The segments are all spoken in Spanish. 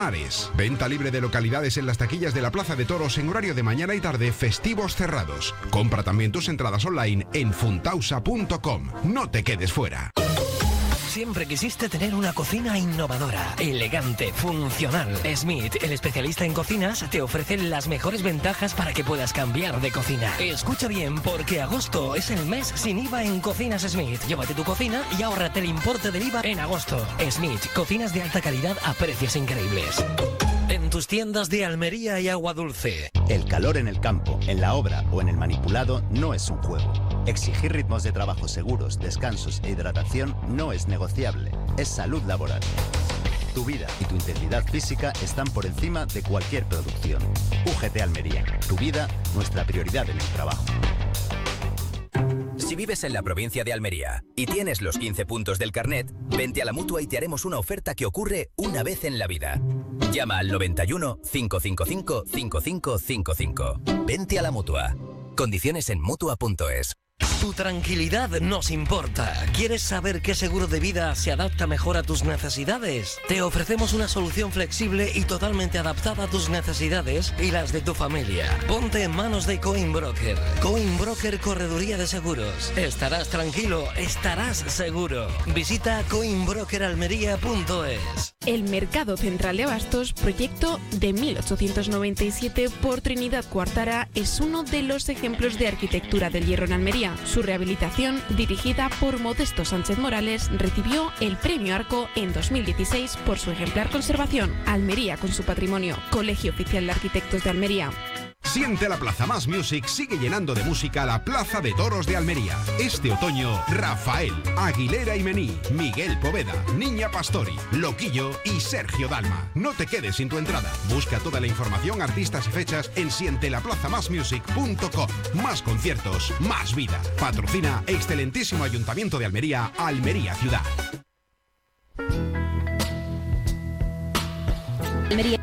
Venta libre de localidades en las taquillas de la Plaza de Toros en horario de mañana y tarde, festivos cerrados. Compra también tus entradas online en funtausa.com. No te quedes fuera. Siempre quisiste tener una cocina innovadora, elegante, funcional. Smith, el especialista en cocinas, te ofrece las mejores ventajas para que puedas cambiar de cocina. Escucha bien, porque agosto es el mes sin IVA en Cocinas Smith. Llévate tu cocina y ahórrate el importe del IVA en agosto. Smith, cocinas de alta calidad a precios increíbles. En tus tiendas de Almería y Agua Dulce. El calor en el campo, en la obra o en el manipulado no es un juego. Exigir ritmos de trabajo seguros, descansos e hidratación no es negociable. Es salud laboral. Tu vida y tu integridad física están por encima de cualquier producción. UGT Almería. Tu vida, nuestra prioridad en el trabajo. Si vives en la provincia de Almería y tienes los 15 puntos del carnet, vente a la Mutua y te haremos una oferta que ocurre una vez en la vida. Llama al 91 555 5555. Vente a la Mutua. Condiciones en Mutua.es. Tu tranquilidad nos importa. ¿Quieres saber qué seguro de vida se adapta mejor a tus necesidades? Te ofrecemos una solución flexible y totalmente adaptada a tus necesidades y las de tu familia. Ponte en manos de Coinbroker. Coinbroker Correduría de Seguros. Estarás tranquilo, estarás seguro. Visita coinbrokeralmería.es. El Mercado Central de Abastos, proyecto de 1897 por Trinidad Cuartara, es uno de los ejemplos de arquitectura del hierro en Almería. Su rehabilitación, dirigida por Modesto Sánchez Morales, recibió el Premio Arco en 2016 por su ejemplar conservación. Almería con su patrimonio. Colegio Oficial de Arquitectos de Almería. Siente la Plaza Más Music sigue llenando de música la Plaza de Toros de Almería. Este otoño, Rafael, Aguilera y Mení, Miguel Poveda, Niña Pastori, Loquillo y Sergio Dalma. No te quedes sin tu entrada. Busca toda la información, artistas y fechas en sientelaplazamasmusic.com. Más conciertos, más vida. Patrocina excelentísimo Ayuntamiento de Almería, Almería Ciudad. Almería.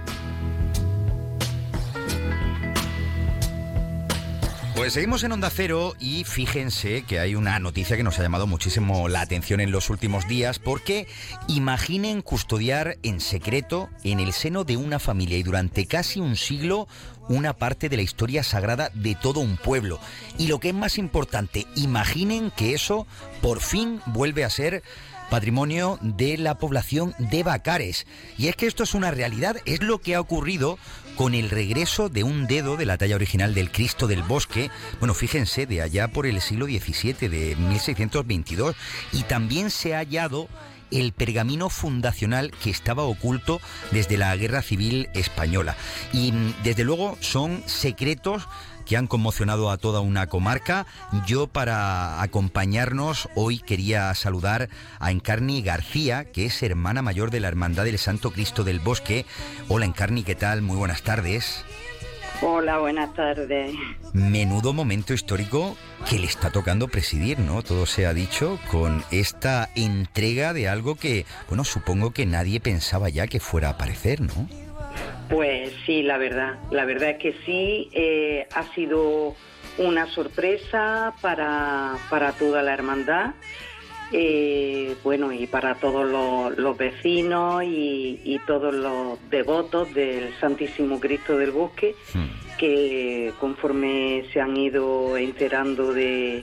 Pues seguimos en Onda Cero y fíjense que hay una noticia que nos ha llamado muchísimo la atención en los últimos días, porque imaginen custodiar en secreto, en el seno de una familia y durante casi un siglo, una parte de la historia sagrada de todo un pueblo. Y lo que es más importante, imaginen que eso por fin vuelve a ser patrimonio de la población de Bacares. Y es que esto es una realidad, es lo que ha ocurrido con el regreso de un dedo de la talla original del Cristo del Bosque, bueno, fíjense, de allá por el siglo XVII, de 1622, y también se ha hallado el pergamino fundacional que estaba oculto desde la Guerra Civil Española. Y desde luego son secretos que han conmocionado a toda una comarca. Yo, para acompañarnos hoy, quería saludar a Encarni García, que es hermana mayor de la Hermandad del Santo Cristo del Bosque. Hola Encarni, ¿qué tal? Muy buenas tardes. Hola, buenas tardes. Menudo momento histórico que le está tocando presidir, ¿no? Todo se ha dicho, con esta entrega de algo que, bueno, supongo que nadie pensaba ya que fuera a aparecer, ¿no? Pues sí, la verdad es que sí, ha sido una sorpresa para toda la hermandad, bueno, y para todos los vecinos y todos los devotos del Santísimo Cristo del Bosque, que conforme se han ido enterando de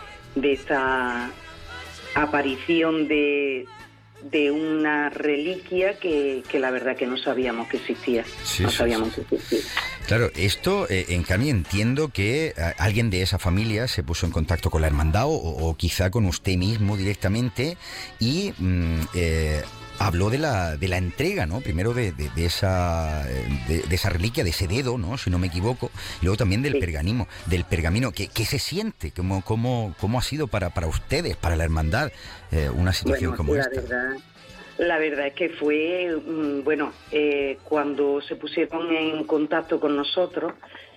esta aparición de una reliquia que la verdad que no sabíamos que existía. Sí, no sí, sabíamos sí. que existía. Claro, esto, en cambio, entiendo que alguien de esa familia se puso en contacto con la hermandad o quizá con usted mismo directamente y habló de la entrega, ¿no? Primero de esa reliquia, de ese dedo, ¿no? Si no me equivoco, y luego también del pergamino. ¿Qué se siente? ¿Cómo ha sido para ustedes, para la hermandad, una situación como esta? La verdad es que fue, cuando se pusieron en contacto con nosotros,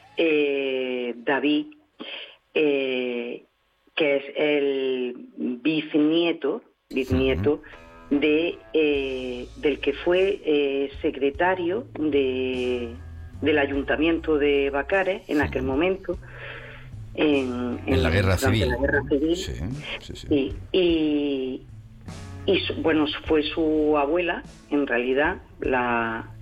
David, que es el bisnieto del que fue secretario del Ayuntamiento de Bacares en aquel momento, en la Guerra Civil. Sí. Y bueno, fue su abuela, en realidad, la